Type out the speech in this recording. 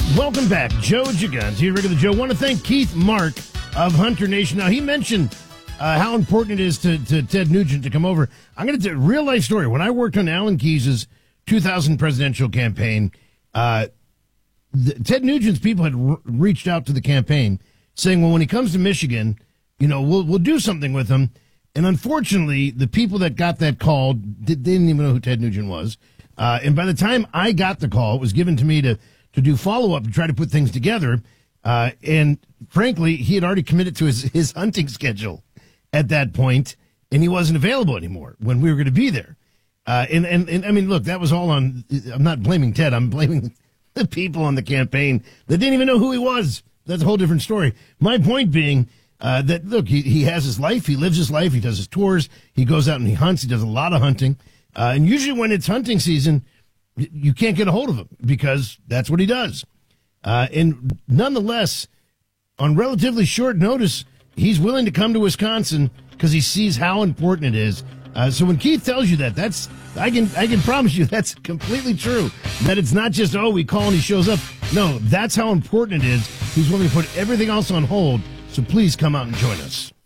Welcome back. Joe Gigant here, regular Joe. Want to thank Keith Mark of Hunter Nation. Now, he mentioned how important it is to Ted Nugent to come over. I'm going to tell a real-life story. When I worked on Alan Keyes' 2000 presidential campaign, Ted Nugent's people had reached out to the campaign saying, well, when he comes to Michigan, we'll do something with him. And unfortunately, the people that got that call didn't even know who Ted Nugent was. And by the time I got the call, it was given to me to do follow-up to try to put things together. And frankly, he had already committed to his hunting schedule at that point, and he wasn't available anymore when we were going to be there. And I mean, look, that was all on, I'm not blaming Ted, I'm blaming the people on the campaign that didn't even know who he was. That's a whole different story. My point being that, look, he has his life, he lives his life, he does his tours, he goes out and he hunts, he does a lot of hunting. And usually when it's hunting season, you can't get a hold of him because that's what he does. And nonetheless, on relatively short notice, he's willing to come to Wisconsin because he sees how important it is. So when Keith tells you that, I can promise you that's completely true. That it's not just, we call and he shows up. No, that's how important it is. He's willing to put everything else on hold. So please come out and join us.